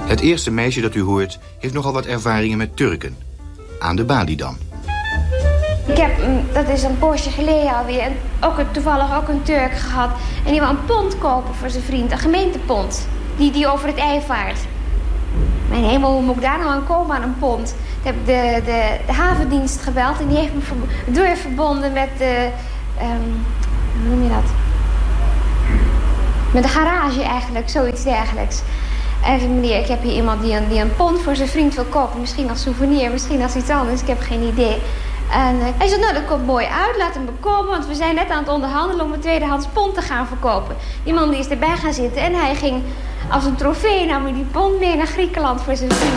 Het eerste meisje dat u hoort heeft nogal wat ervaringen met Turken. Aan de balie dan. Ik heb, dat is een poosje geleden alweer, toevallig ook een Turk gehad. En die wil een pond kopen voor zijn vriend, een gemeentepond. Die over het IJ vaart. Mijn hemel, hoe moet ik daar nou aan komen aan een pond? Ik heb de havendienst gebeld en die heeft me doorverbonden met de... hoe noem je dat? Met de garage eigenlijk, zoiets dergelijks. En ik zei, meneer, ik heb hier iemand die een pond voor zijn vriend wil kopen. Misschien als souvenir, misschien als iets anders. Ik heb geen idee. En hij zei, nou, dat komt mooi uit. Laat hem bekomen, want we zijn net aan het onderhandelen om een tweedehands pond te gaan verkopen. Die man die is erbij gaan zitten en hij ging als een trofee nam hij die pond mee naar Griekenland voor zijn vriend.